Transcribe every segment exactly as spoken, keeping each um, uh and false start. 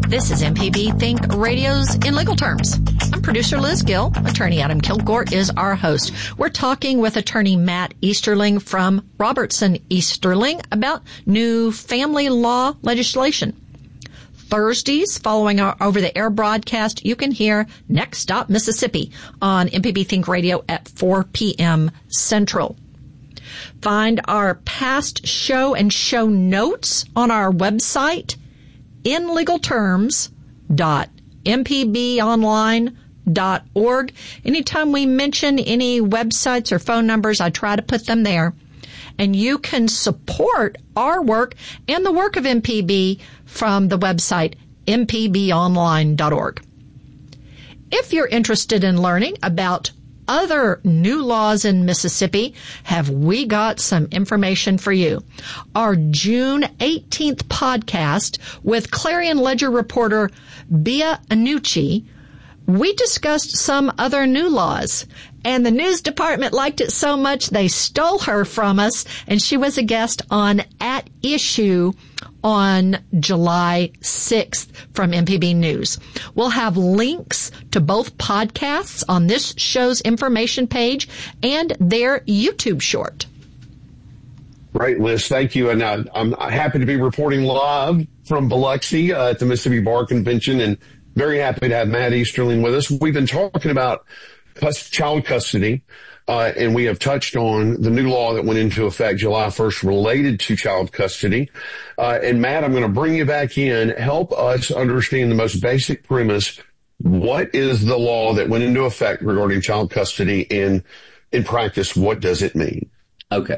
This is M P B Think Radio's In Legal Terms. I'm producer Liz Gill. Attorney Adam Kilgore is our host. We're talking with attorney Matt Easterling from Robertson Easterling about new family law legislation. Thursdays, following our over-the-air broadcast, you can hear Next Stop Mississippi on M P B Think Radio at four p.m. Central. Find our past show and show notes on our website, in legal terms dot m p b online dot org. Anytime we mention any websites or phone numbers, I try to put them there. And you can support our work and the work of M P B from the website m p b online dot org. If you're interested in learning about other new laws in Mississippi, have we got some information for you. Our June eighteenth podcast with Clarion Ledger reporter Bia Anucci, we discussed some other new laws, and the news department liked it so much they stole her from us, and she was a guest on At Issue on July sixth from M P B News. We'll have links to both podcasts on this show's information page and their YouTube short. Right, Liz. Thank you. And uh, I'm happy to be reporting live from Biloxi uh, at the Mississippi Bar Convention, and very happy to have Matt Easterling with us. We've been talking about cus- child custody, uh, and we have touched on the new law that went into effect July first related to child custody. Uh, and Matt, I'm going to bring you back in. Help us understand the most basic premise. What is the law that went into effect regarding child custody, and in practice, what does it mean? Okay.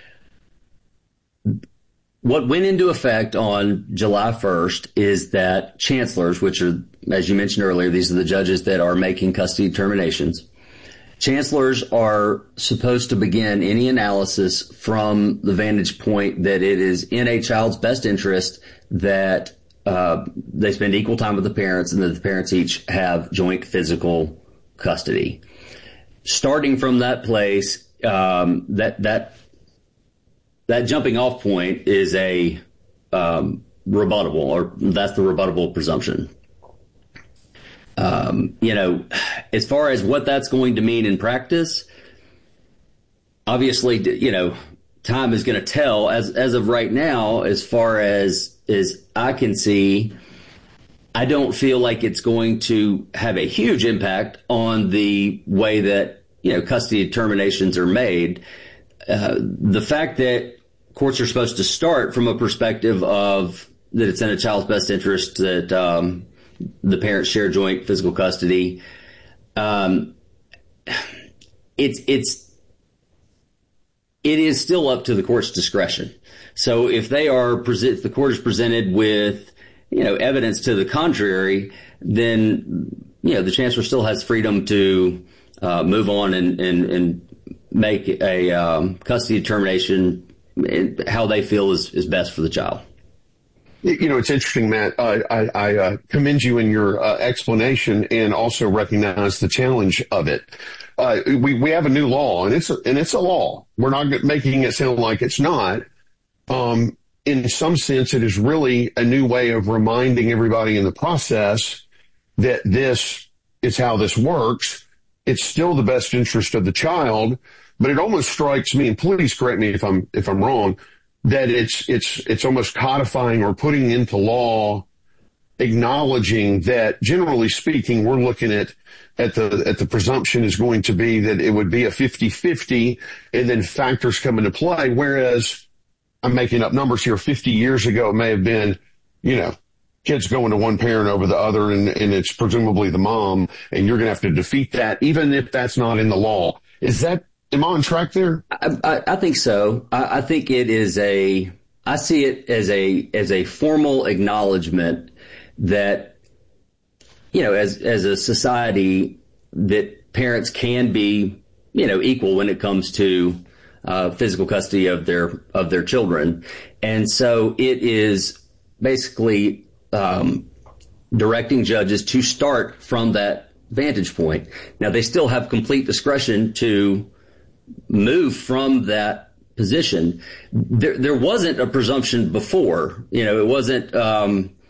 What went into effect on July first is that chancellors, which are, as you mentioned earlier, these are the judges that are making custody determinations. Chancellors are supposed to begin any analysis from the vantage point that it is in a child's best interest that uh, they spend equal time with the parents and that the parents each have joint physical custody. Starting from that place, um, that that that jumping off point is a um, rebuttable, or that's the rebuttable presumption. Um, you know, as far as what that's going to mean in practice, obviously, you know, time is going to tell. As as of right now, as far as as I can see, I don't feel like it's going to have a huge impact on the way that, you know, custody determinations are made. Uh, the fact that courts are supposed to start from a perspective of that it's in a child's best interest that um, the parents share joint physical custody. Um, it's it's it is still up to the court's discretion. So if they are present, if the court is presented with, you know, evidence to the contrary, then, you know, the chancellor still has freedom to uh, move on and and, and make a um, custody determination how they feel is, is best for the child. You know, it's interesting, Matt. Uh, I, I uh, commend you in your uh, explanation and also recognize the challenge of it. Uh, we, we have a new law, and it's a, and it's a law. We're not making it sound like it's not. Um, in some sense, it is really a new way of reminding everybody in the process that this is how this works. It's still the best interest of the child, but it almost strikes me, and please correct me if I'm if I'm wrong, that it's it's it's almost codifying or putting into law, acknowledging that, generally speaking, we're looking at at the at the presumption is going to be that it would be a fifty-fifty, and then factors come into play. Whereas, I'm making up numbers here, fifty years ago it may have been, you know, kids going to one parent over the other, and, and it's presumably the mom, and you're going to have to defeat that, even if that's not in the law. Is that Am I on track there? I, I, I think so. I, I think it is a, I see it as a, as a formal acknowledgement that, you know, as, as a society, that parents can be, you know, equal when it comes to, uh, physical custody of their, of their children. And so it is basically, um, directing judges to start from that vantage point. Now, they still have complete discretion to move from that position. There, there wasn't a presumption before. You know, it wasn't, um,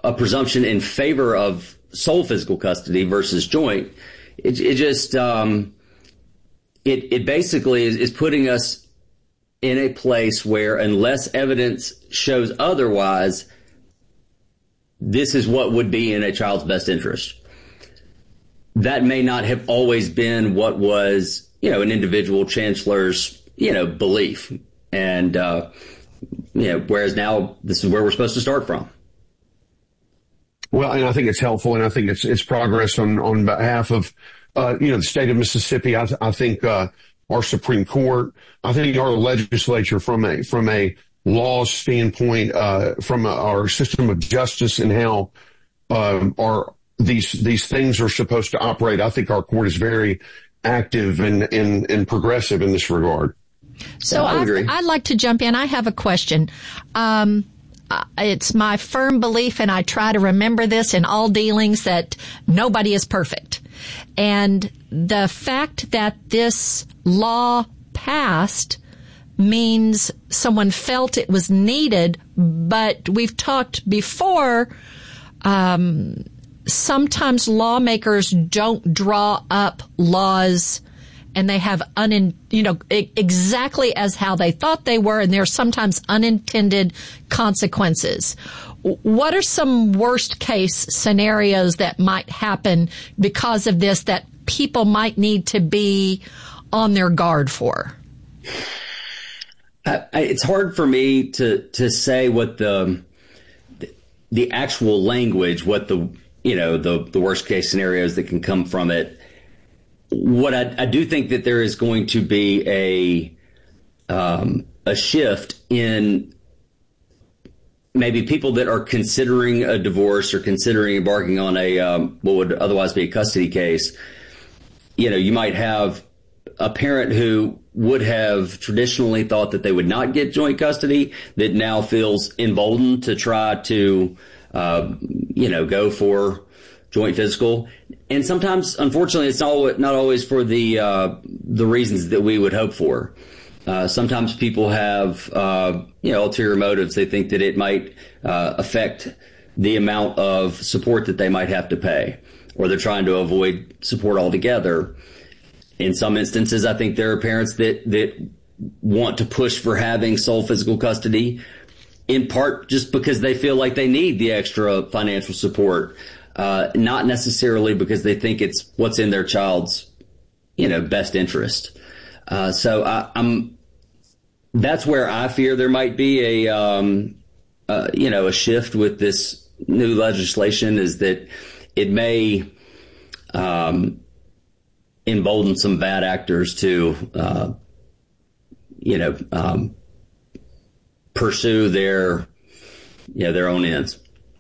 a presumption in favor of sole physical custody versus joint. It, it just um, it it basically is, is putting us in a place where, unless evidence shows otherwise, this is what would be in a child's best interest. That may not have always been what was, you know, an individual chancellor's, you know, belief. And, uh, you know, whereas now this is where we're supposed to start from. Well, and I think it's helpful, and I think it's it's progress on, on behalf of, uh, you know, the state of Mississippi. I, I think uh, our Supreme Court, I think our legislature from a from a law standpoint, uh, from a, our system of justice and how um, our these these things are supposed to operate. I think our court is very active and and, and progressive in this regard. So I I'd, I'd like to jump in. I have a question. Um, it's my firm belief, and I try to remember this in all dealings, that nobody is perfect. And the fact that this law passed means someone felt it was needed, but we've talked before, um, sometimes lawmakers don't draw up laws and they have unin, you know, exactly as how they thought they were, and there are sometimes unintended consequences. What are some worst case scenarios that might happen because of this that people might need to be on their guard for? I, it's hard for me to to say what the the actual language, what the you know the the worst case scenarios that can come from it. What I, I do think that there is going to be a um, a shift in maybe people that are considering a divorce or considering embarking on a um, what would otherwise be a custody case. You know, you might have a parent who would have traditionally thought that they would not get joint custody that now feels emboldened to try to, uh, you know, go for joint physical. And sometimes, unfortunately, it's not, not always for the uh, the reasons that we would hope for. Uh, sometimes people have, uh, you know, ulterior motives. They think that it might uh, affect the amount of support that they might have to pay, or they're trying to avoid support altogether. In some instances, I think there are parents that, that want to push for having sole physical custody, in part just because they feel like they need the extra financial support, uh, not necessarily because they think it's what's in their child's, you know, best interest. Uh, so I, I'm, that's where I fear there might be a, um, uh, you know, a shift with this new legislation, is that it may, um, embolden some bad actors to, uh, you know, um, pursue their, you know, their own ends.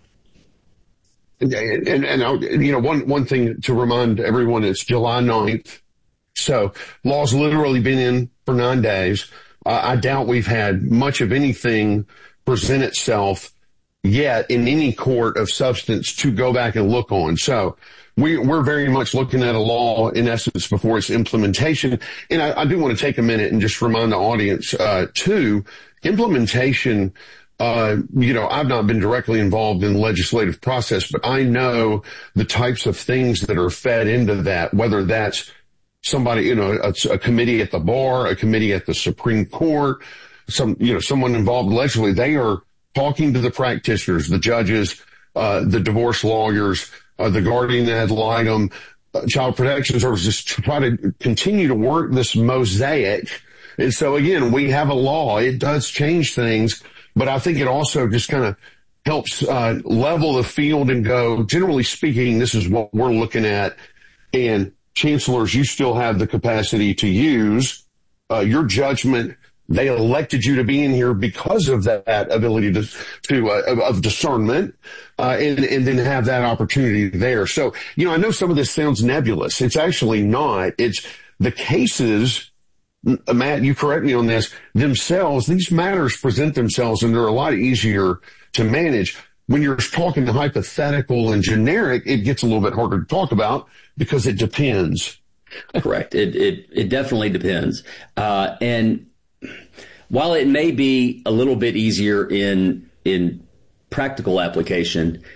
And, and, and I'll, you know, one, one thing to remind everyone, it's July ninth. So law's literally been in for nine days. Uh, I doubt we've had much of anything present itself yet in any court of substance to go back and look on. So we, we're very much looking at a law, in essence, before its implementation. And I, I do want to take a minute and just remind the audience, uh, too, implementation, uh, you know, I've not been directly involved in the legislative process, but I know the types of things that are fed into that, whether that's somebody, you know, a, a committee at the bar, a committee at the Supreme Court, some, you know, someone involved legislatively. They are talking to the practitioners, the judges, uh, the divorce lawyers, uh, the guardian ad litem, uh, child protection services, to try to continue to work this mosaic. And so again, we have a law. It does change things, but I think it also just kind of helps, uh, level the field and go, generally speaking, this is what we're looking at. And chancellors, you still have the capacity to use, uh, your judgment. They elected you to be in here because of that ability to, to uh, of discernment, uh, and, and then have that opportunity there. So, you know, I know some of this sounds nebulous. It's actually not. It's the cases, Matt, you correct me on this, themselves, these matters present themselves, and they're a lot easier to manage. When you're talking hypothetical and generic, it gets a little bit harder to talk about because it depends. Correct. It, it, it definitely depends. Uh, and, while it may be a little bit easier in in practical application,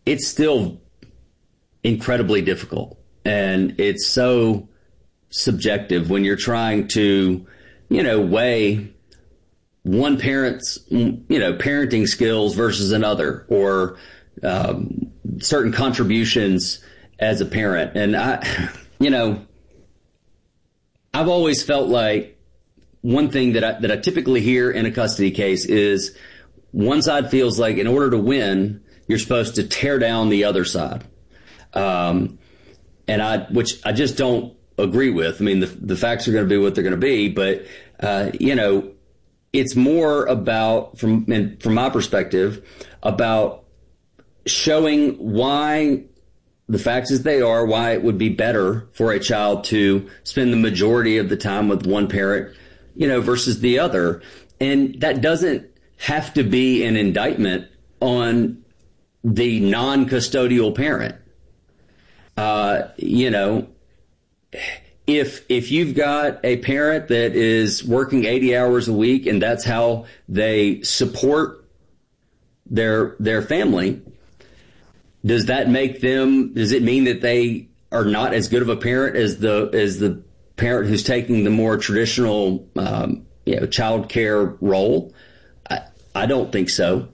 it's still incredibly difficult. And it's so subjective when you're trying to, you know, weigh one parent's, you know, parenting skills versus another, or um, certain contributions as a parent. And I, you know, I've always felt like one thing that I, that I typically hear in a custody case is one side feels like in order to win, you're supposed to tear down the other side. Um, and I, which I just don't agree with. I mean, the, the facts are going to be what they're going to be, but, uh, you know, it's more about, from, and from my perspective, about showing why the facts as they are, why it would be better for a child to spend the majority of the time with one parent, you know, versus the other. And that doesn't have to be an indictment on the non-custodial parent. Uh, you know, if, if you've got a parent that is working eighty hours a week and that's how they support their, their family, does that make them, does it mean that they are not as good of a parent as the, as the parent who's taking the more traditional, um, you know, child care role? I, I don't think so.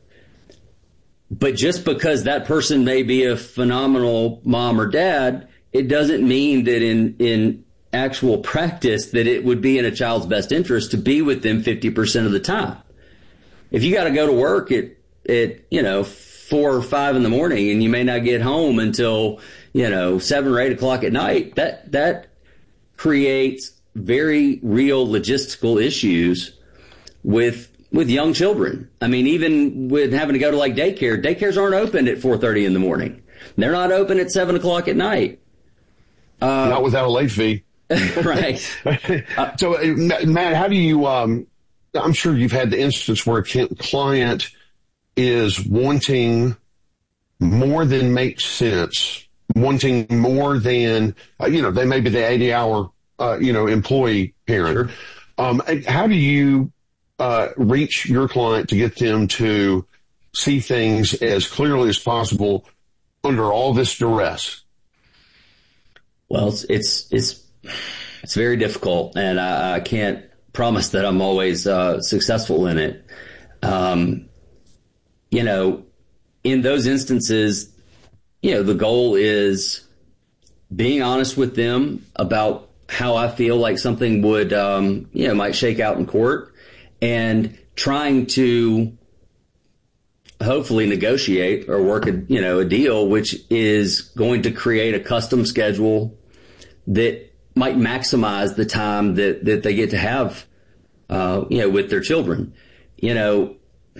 But just because that person may be a phenomenal mom or dad, it doesn't mean that in, in actual practice that it would be in a child's best interest to be with them fifty percent of the time. If you got to go to work at, at, you know, four or five in the morning and you may not get home until, you know, seven or eight o'clock at night, that, that creates very real logistical issues with with young children. I mean, even with having to go to like daycare, daycares aren't open at four thirty in the morning. They're not open at seven o'clock at night. Uh, not without a late fee. Right. uh, so, uh, Matt, how do you, um, I'm sure you've had the instance where a client is wanting more than makes sense, wanting more than, uh, you know, they may be the eighty hour, uh, you know, employee parent. Sure. Um, how do you, Uh, reach your client to get them to see things as clearly as possible under all this duress? Well, it's it's it's, it's very difficult, and I, I can't promise that I'm always uh, successful in it. Um, you know, in those instances, you know, the goal is being honest with them about how I feel like something would, um, you know, might shake out in court. And trying to hopefully negotiate or work a, you know, a deal which is going to create a custom schedule that might maximize the time that, that they get to have, uh, you know, with their children. You know,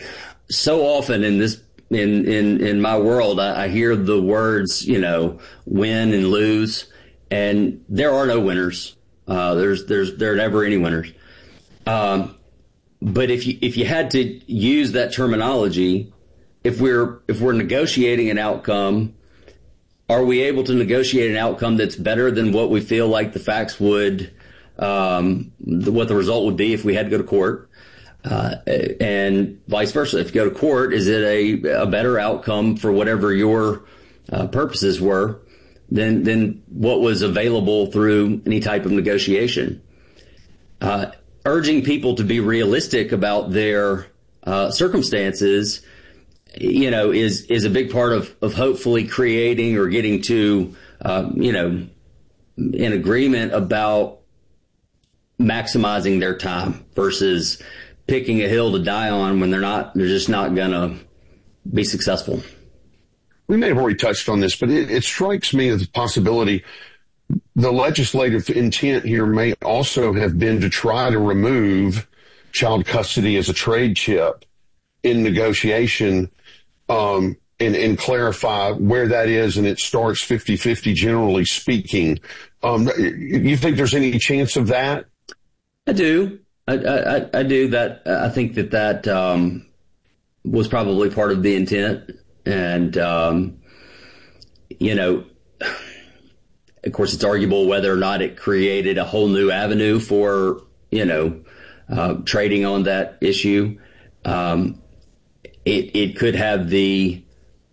so often in this, in, in, in my world, I, I hear the words, you know, win and lose, and there are no winners. Uh, there's, there's, there are never any winners. Um, But if you if you had to use that terminology, if we're if we're negotiating an outcome, are we able to negotiate an outcome that's better than what we feel like the facts would, um, the, what the result would be if we had to go to court, uh, and vice versa? If you go to court, is it a a better outcome for whatever your uh, purposes were than than what was available through any type of negotiation? Uh, urging people to be realistic about their uh, circumstances, you know, is is a big part of, of hopefully creating or getting to, uh, you know, an agreement about maximizing their time versus picking a hill to die on when they're not, they're just not going to be successful. We may have already touched on this, but it, it strikes me as a possibility. The legislative intent here may also have been to try to remove child custody as a trade chip in negotiation, um, and, and clarify where that is, and it starts fifty-fifty, generally speaking. Um, you think there's any chance of that? I do. I, I, I do that. I think that that um, was probably part of the intent. And, um, you know, of course, it's arguable whether or not it created a whole new avenue for, you know, uh, trading on that issue. Um, it, it could have the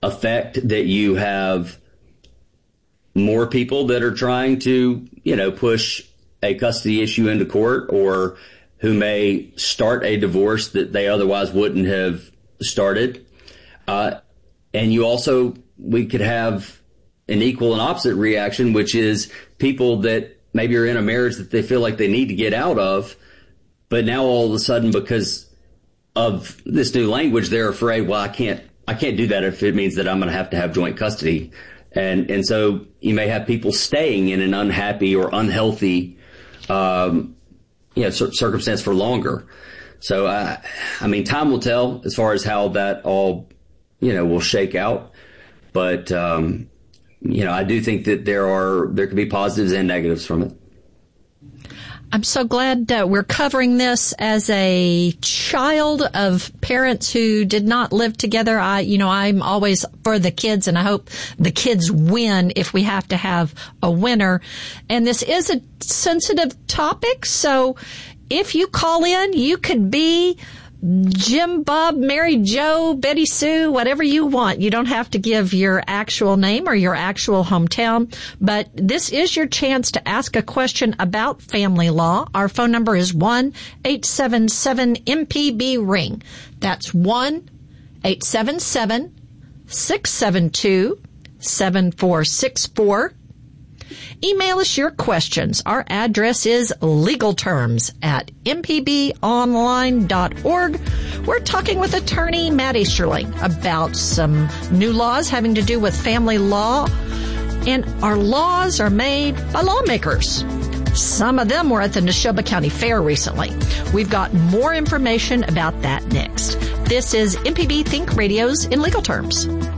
effect that you have more people that are trying to, you know, push a custody issue into court, or who may start a divorce that they otherwise wouldn't have started. Uh, and you also, we could have an equal and opposite reaction, which is people that maybe are in a marriage that they feel like they need to get out of, but now all of a sudden, because of this new language, they're afraid, well, I can't, I can't do that if it means that I'm going to have to have joint custody. And, and so you may have people staying in an unhappy or unhealthy, um, you know, cir- circumstance for longer. So, uh, I mean, time will tell as far as how that all, you know, will shake out. But, um, you know, I do think that there are, there could be positives and negatives from it. I'm so glad uh, we're covering this as a child of parents who did not live together. I, you know, I'm always for the kids, and I hope the kids win if we have to have a winner. And this is a sensitive topic, so if you call in, you could be Jim, Bob, Mary Jo, Betty Sue, whatever you want. You don't have to give your actual name or your actual hometown, but this is your chance to ask a question about family law. Our phone number is one eight seven seven M P B ring. That's one eight seven seven six seven two seven four six four. Email us your questions. Our address is legalterms at m p b online dot org. We're talking with attorney Matt Easterling about some new laws having to do with family law. And our laws are made by lawmakers. Some of them were at the Neshoba County Fair recently. We've got more information about that next. This is M P B Think Radio's In Legal Terms.